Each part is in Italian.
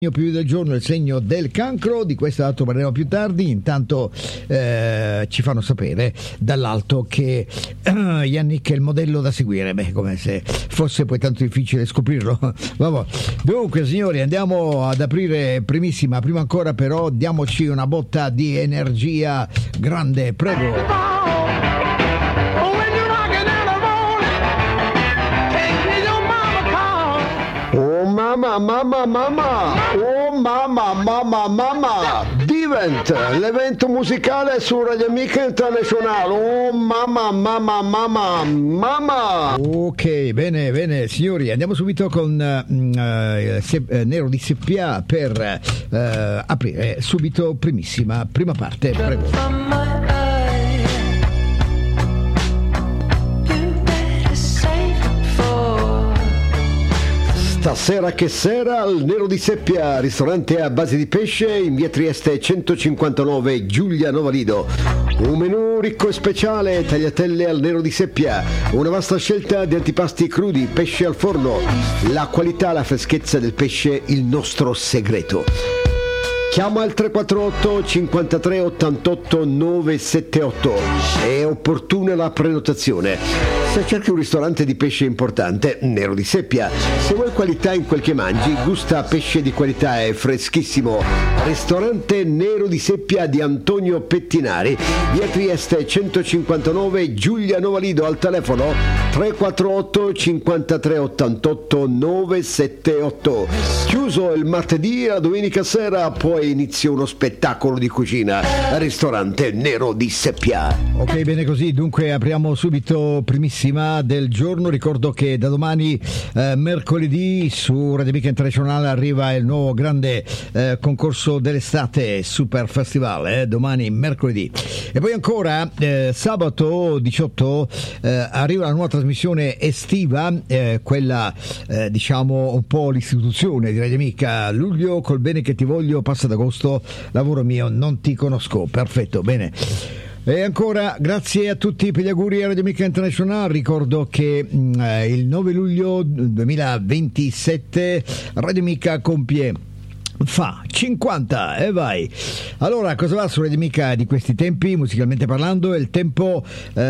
Più del giorno, il segno del cancro, di questo dato parleremo più tardi. Intanto ci fanno sapere dall'alto che Yannick è il modello da seguire. Beh, come se fosse poi tanto difficile scoprirlo. Vabbè. Dunque signori, andiamo ad aprire primissima. Prima ancora però diamoci una botta di energia grande, prego. Mamma, Divent, l'evento musicale su Radio Amica Internazionale. Oh mamma. Ok, bene signori, andiamo subito con Nero di Seppia per aprire subito prima parte, prego. Stasera che sera al Nero di Seppia, ristorante a base di pesce in via Trieste 159, Giulia Novalido. Un menù ricco e speciale, tagliatelle al Nero di Seppia, una vasta scelta di antipasti crudi, pesce al forno, la qualità, la freschezza del pesce, il nostro segreto. Chiama al 348 53 88 978, è opportuna la prenotazione. Se cerchi un ristorante di pesce importante, Nero di Seppia. Se vuoi qualità in quel che mangi, gusta pesce di qualità e freschissimo. Ristorante Nero di Seppia di Antonio Pettinari, via Trieste 159, Giulia Novalido, al telefono 348 53 88 978. Chiuso il martedì, la domenica sera poi inizia uno spettacolo di cucina. Ristorante Nero di Seppia. Ok, bene così, dunque apriamo subito primissima del giorno. Ricordo che da domani mercoledì su Radio Amica Internazionale arriva il nuovo grande concorso dell'estate, Super Festival, domani mercoledì. E poi ancora sabato 18 arriva la nuova trasmissione estiva, quella diciamo un po' l'istituzione di Radio Amica. Luglio col bene che ti voglio, passa ad agosto, lavoro mio, non ti conosco. Perfetto, bene. E ancora grazie a tutti per gli auguri a Radio Amica Internazionale. Ricordo che il 9 luglio 2027 Radio Amica compie fa 50 e vai. Allora, cosa va su Radio Amica di questi tempi, musicalmente parlando? È il tempo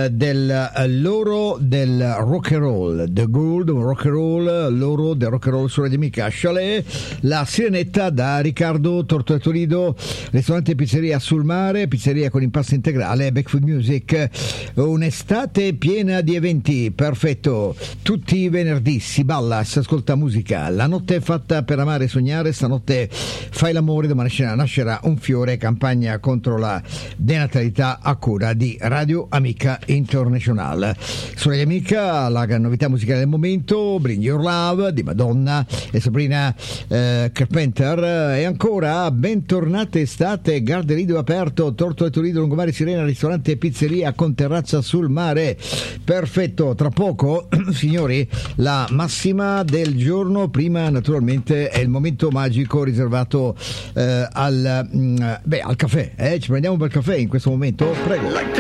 l'oro del rock and roll, The Gold Rock and Roll, l'oro del rock and roll su Radio Amica. Chalet, la Sirenetta da Riccardo Tortolido, ristorante pizzeria sul mare, pizzeria con impasto integrale, Backfood Music, un'estate piena di eventi, perfetto, tutti i venerdì si balla, si ascolta musica, la notte è fatta per amare e sognare, stanotte fai l'amore, domani nascerà un fiore, campagna contro la denatalità a cura di Radio Amica Internazionale. Su Radio Amica la novità musicale del momento, Bring Your Love di Madonna e Sabrina Carpenter. E ancora bentornate estate, Garderido aperto, Tortolido, Lungomare Sirena, ristorante e pizzeria con terrazza sul mare, perfetto. Tra poco signori la massima del giorno, prima naturalmente è il momento magico riservato al caffè, ci prendiamo un bel caffè in questo momento, prego.